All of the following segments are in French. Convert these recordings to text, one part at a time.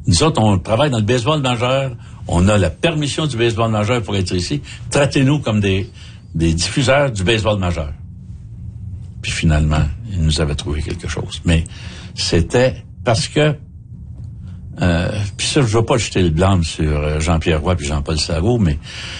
Nous autres, on travaille dans le baseball majeur. On a la permission du baseball majeur pour être ici. Traitez-nous comme des diffuseurs du baseball majeur. Puis finalement, ils nous avaient trouvé quelque chose. Mais c'était parce que... puis ça, je veux pas jeter le blâme sur Jean-Pierre Roy puis Jean-Paul Sarrault, mais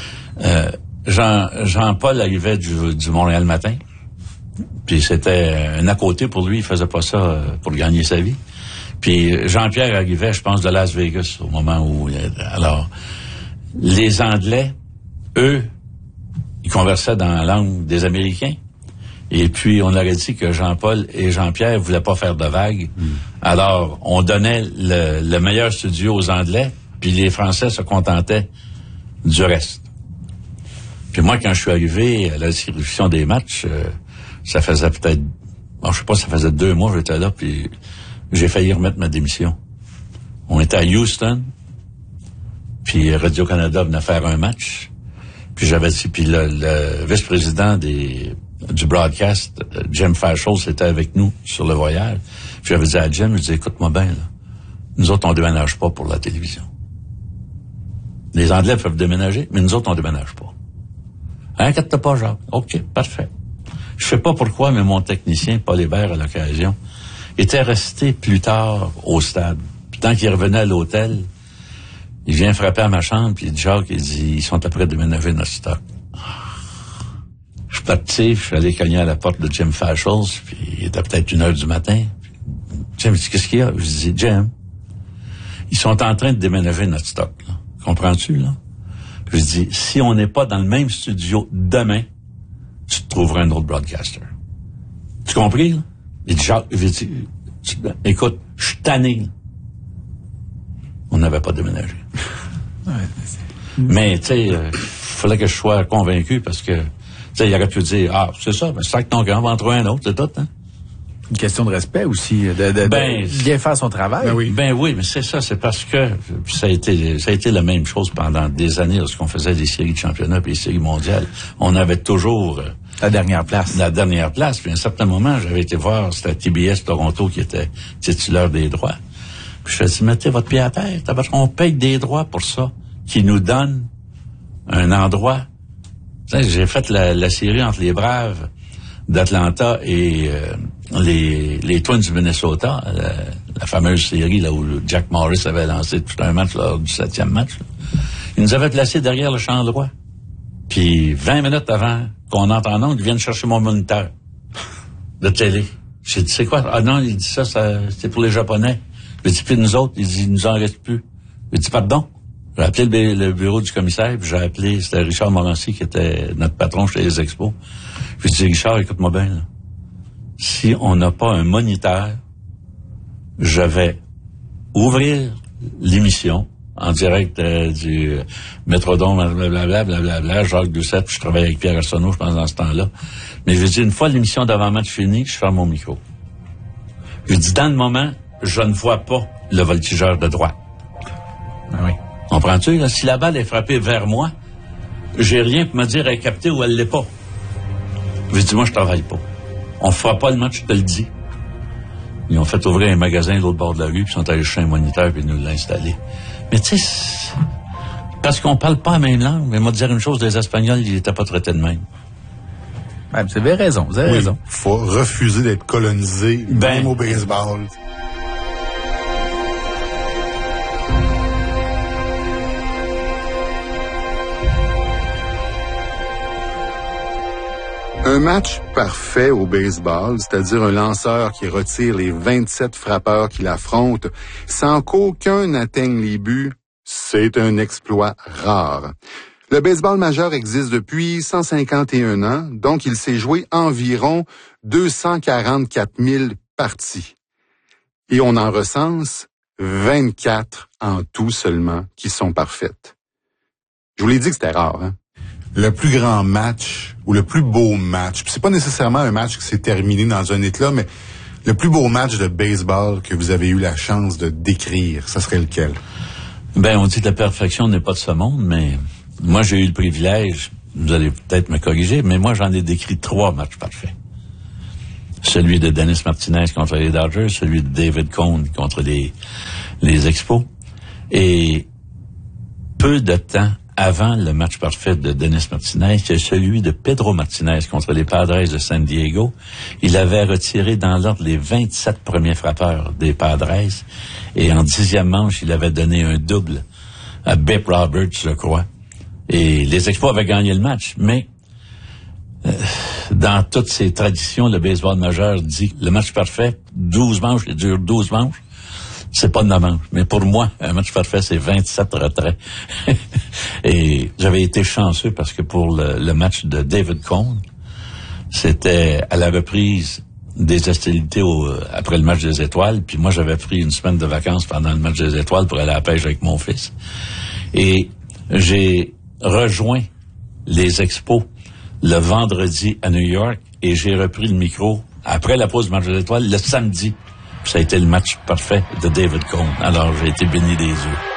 Jean-Paul arrivait du Montréal Matin. Puis c'était un à côté pour lui. Il faisait pas ça pour gagner sa vie. Puis Jean-Pierre arrivait, je pense, de Las Vegas au moment où... Alors, les Anglais, eux, ils conversaient dans la langue des Américains. Et puis, on aurait dit que Jean-Paul et Jean-Pierre voulaient pas faire de vagues. Alors, on donnait le meilleur studio aux Anglais, puis les Français se contentaient du reste. Puis moi, quand je suis arrivé à la distribution des matchs, ça faisait peut-être... Bon, je sais pas, ça faisait 2 mois que j'étais là, puis j'ai failli remettre ma démission. On était à Houston, puis Radio-Canada venait faire un match, puis j'avais dit... Puis le vice-président du broadcast, Jim Fashel, était avec nous sur le voyage. Puis j'avais dit à Jim, je dis, écoute-moi bien, là. Nous autres, on déménage pas pour la télévision. Les Anglais peuvent déménager, mais nous autres, on déménage pas. Inquiète-toi pas, Jacques. OK, parfait. Je sais pas pourquoi, mais mon technicien, Paul Hébert, à l'occasion, était resté plus tard au stade. Puis tant qu'il revenait à l'hôtel, il vient frapper à ma chambre, puis Jacques, il dit, ils sont après de déménager notre stock. Je suis parti, je suis allé cogner à la porte de Jim Fashel, puis il était peut-être 1h du matin. Jim me dit, qu'est-ce qu'il y a? Je dis, Jim, ils sont en train de déménager notre stock, là. Comprends-tu, là? Je dis, si on n'est pas dans le même studio demain, tu te trouveras un autre broadcaster. Tu compris, là? Il dit, Jacques, écoute, je suis tanné, là. On n'avait pas déménagé. Mais, tu sais, fallait que je sois convaincu parce que, tu sais, il aurait pu dire, c'est ça, mais c'est ça que ton gars, on va en trouver un autre, c'est tout, hein? Une question de respect aussi, de bien faire son travail. Ben oui, mais c'est ça, c'est parce que ça a été la même chose pendant des années lorsqu'on faisait des séries de championnat et des séries mondiales. On avait toujours la dernière place. La dernière place. Puis à un certain moment, j'avais été voir, c'était TBS Toronto qui était titulaire des droits. Puis je dis, mettez votre pied à terre, on paye des droits pour ça, qui nous donne un endroit. Tu sais, j'ai fait la série entre les Braves d'Atlanta et les Twins du Minnesota, la fameuse série là où Jack Morris avait lancé tout un match lors du 7e match. Là. Ils nous avaient placés derrière le champ droit. Puis 20 minutes avant qu'on entre en ondes, ils viennent chercher mon moniteur de télé. J'ai dit, c'est quoi? Ah non, il dit ça c'est pour les Japonais. J'ai dit, puis nous autres, il dit, il nous en reste plus. J'ai dit, pardon. J'ai appelé le bureau du commissaire, puis j'ai appelé, c'était Richard Morancy qui était notre patron chez les Expos. Puis j'ai dit, Richard, écoute-moi bien, là. Si on n'a pas un moniteur, je vais ouvrir l'émission en direct du Métrodome, blablabla, Jacques Doucette, puis je travaille avec Pierre Arsenault, je pense, dans ce temps-là. Mais je dis, une fois l'émission d'avant-match finie, je ferme mon micro. Je dis, dans le moment, je ne vois pas le voltigeur de droite. Ah oui. Comprends-tu? Là, si la balle est frappée vers moi, j'ai rien pour me dire elle est captée ou elle l'est pas. Je dis, moi, je travaille pas. On fera pas le match, je te le dis. Ils ont fait ouvrir un magasin de l'autre bord de la rue, puis ils sont allés chercher un moniteur, puis ils nous l'ont installé. Mais tu sais, parce qu'on parle pas la même langue, mais moi, dire une chose, les Espagnols, ils étaient pas traités de même. Ben, vous avez raison, raison. Faut refuser d'être colonisé, même au baseball. Un match parfait au baseball, c'est-à-dire un lanceur qui retire les 27 frappeurs qui l'affrontent sans qu'aucun n'atteigne les buts, c'est un exploit rare. Le baseball majeur existe depuis 151 ans, donc il s'est joué environ 244 000 parties. Et on en recense 24 en tout seulement qui sont parfaites. Je vous l'ai dit que c'était rare, hein? Le plus grand match ou le plus beau match, puis c'est pas nécessairement un match qui s'est terminé dans un éclat, mais le plus beau match de baseball que vous avez eu la chance de décrire, ça serait lequel? Ben, on dit que la perfection n'est pas de ce monde, mais moi, j'ai eu le privilège, vous allez peut-être me corriger, mais moi, j'en ai décrit 3 matchs parfaits. Celui de Dennis Martinez contre les Dodgers, celui de David Cone contre les Expos, Et peu de temps avant le match parfait de Dennis Martinez, c'est celui de Pedro Martinez contre les Padres de San Diego. Il avait retiré dans l'ordre les 27 premiers frappeurs des Padres. Et en 10e manche, il avait donné un double à Bip Roberts, je crois. Et les Expos avaient gagné le match. Mais dans toutes ces traditions, le baseball majeur dit que le match parfait, 12 manches, il dure 12 manches. C'est pas 9 manches. Mais pour moi, un match parfait, c'est 27 retraits. Et j'avais été chanceux parce que pour le match de David Cone, c'était à la reprise des hostilités après le match des Étoiles. Puis moi, j'avais pris une semaine de vacances pendant le match des Étoiles pour aller à la pêche avec mon fils. Et j'ai rejoint les Expos le vendredi à New York et j'ai repris le micro après la pause du match des Étoiles le samedi. Ça a été le match parfait de David Cone. Alors, j'ai été béni des yeux.